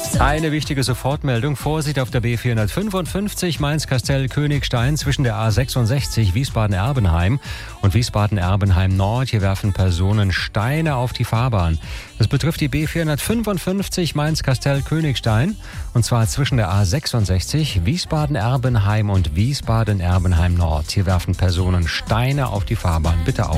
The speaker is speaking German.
Eine wichtige Sofortmeldung. Vorsicht auf der B455 Mainz-Kastell-Königstein zwischen der A66 Wiesbaden-Erbenheim und Wiesbaden-Erbenheim-Nord. Hier werfen Personen Steine auf die Fahrbahn. Das betrifft die B455 Mainz-Kastell-Königstein und zwar zwischen der A66 Wiesbaden-Erbenheim und Wiesbaden-Erbenheim-Nord. Hier werfen Personen Steine auf die Fahrbahn. Bitte auf.